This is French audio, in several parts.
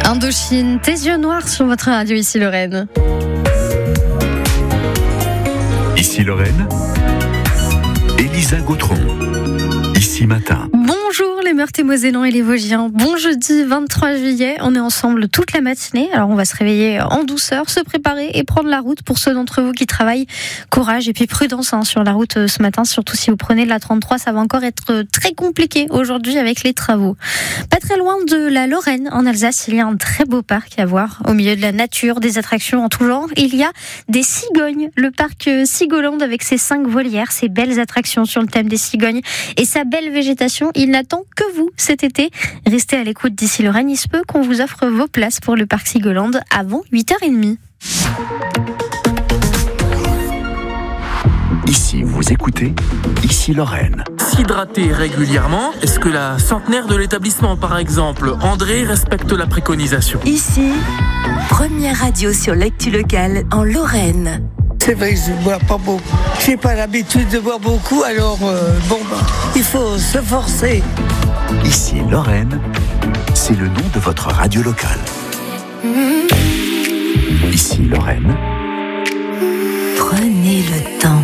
Indochine, tes yeux noirs sur votre radio, ici Lorraine. Ici Lorraine, Elisa Gautron. Ici Matin. Bonjour les Meurthe-et-Mosellans et les Vosgiens. Bon jeudi 23 juillet, on est ensemble toute la matinée. Alors on va se réveiller en douceur, se préparer et prendre la route pour ceux d'entre vous qui travaillent. Courage et puis prudence sur la route ce matin, surtout si vous prenez la 33, ça va encore être très compliqué aujourd'hui avec les travaux. Pas très loin de la Lorraine, en Alsace, il y a un très beau parc à voir. Au milieu de la nature, des attractions en tout genre, il y a des cigognes. Le parc Cigoland avec ses 5 volières, ses belles attractions sur le thème des cigognes et sa belle végétation, il n'attend que vous cet été. Restez à l'écoute d'ici Lorraine, il se peut qu'on vous offre vos places pour le parc Cigoland avant 8h30. Ici, vous écoutez Ici Lorraine. S'hydrater régulièrement, est-ce que la centenaire de l'établissement, par exemple, André, respecte la préconisation? Ici, première radio sur l'actu locale en Lorraine. C'est vrai que je ne bois pas beaucoup. Je n'ai pas l'habitude de boire beaucoup, alors il faut se forcer. Ici Lorraine, c'est le nom de votre radio locale. Ici Lorraine. Prenez le temps.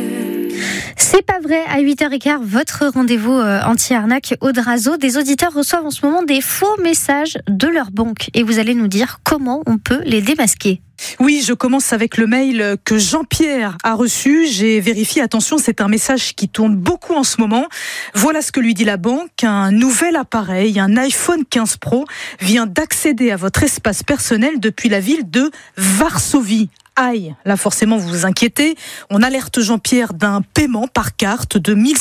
C'est pas vrai, à 8h15, votre rendez-vous anti-arnaque Audrazo. Des auditeurs reçoivent en ce moment des faux messages de leur banque. Et vous allez nous dire comment on peut les démasquer. Oui, je commence avec le mail que Jean-Pierre a reçu. J'ai vérifié, attention, c'est un message qui tourne beaucoup en ce moment. Voilà ce que lui dit la banque. Un nouvel appareil, un iPhone 15 Pro, vient d'accéder à votre espace personnel depuis la ville de Varsovie. Aïe, là forcément vous vous inquiétez. On alerte Jean-Pierre d'un paiement par carte de 1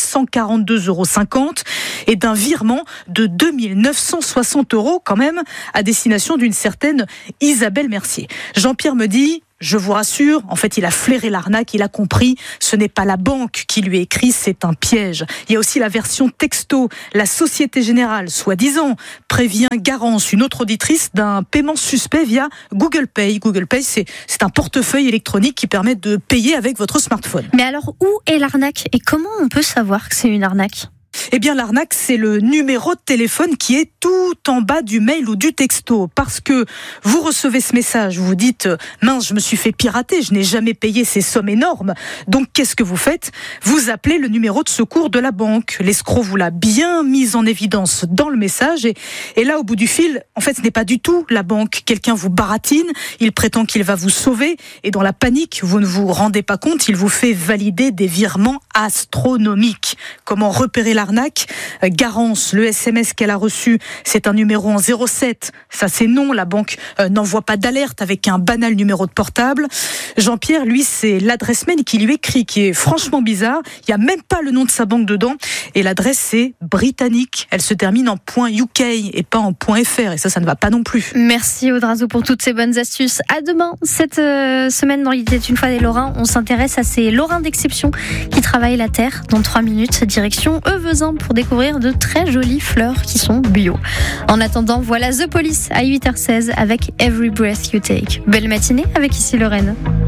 142,50 € et d'un virement de 2 960 € quand même à destination d'une certaine Isabelle Mercier. Jean-Pierre me dit: je vous rassure, en fait, il a flairé l'arnaque, il a compris, ce n'est pas la banque qui lui écrit, c'est un piège. Il y a aussi la version texto. La Société Générale, soi-disant, prévient Garance, une autre auditrice, d'un paiement suspect via Google Pay. Google Pay, c'est un portefeuille électronique qui permet de payer avec votre smartphone. Mais alors, où est l'arnaque et comment on peut savoir que c'est une arnaque ? Eh bien, l'arnaque, c'est le numéro de téléphone qui est tout en bas du mail ou du texto. Parce que vous recevez ce message, vous vous dites: mince, je me suis fait pirater, je n'ai jamais payé ces sommes énormes. Donc, qu'est-ce que vous faites ? Vous appelez le numéro de secours de la banque. L'escroc vous l'a bien mis en évidence dans le message. Et là, au bout du fil, en fait, ce n'est pas du tout la banque. Quelqu'un vous baratine, il prétend qu'il va vous sauver. Et dans la panique, vous ne vous rendez pas compte, il vous fait valider des virements astronomiques. Comment repérer l'arnaque ? Garance, le SMS qu'elle a reçu, c'est un numéro en 07. Ça, c'est non, la banque n'envoie pas d'alerte avec un banal numéro de portable. Jean-Pierre, lui, c'est l'adresse mail qui lui écrit, qui est franchement bizarre. Il n'y a même pas le nom de sa banque dedans. Et l'adresse, c'est britannique. Elle se termine en .uk et pas en .fr. Et ça ne va pas non plus. Merci Audrazo pour toutes ces bonnes astuces. À demain, cette semaine dans Il était une fois des Lorrains, on s'intéresse à ces Lorrains d'exception qui travaillent la terre. Dans 3 minutes, direction Euvezin pour découvrir de très jolies fleurs qui sont bio. En attendant, voilà The Police à 8h16 avec Every Breath You Take. Belle matinée avec Ici Lorraine.